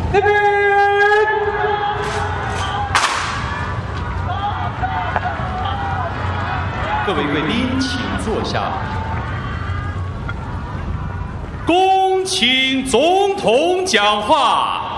那边。 各位贵宾，请坐下。恭请总统讲话。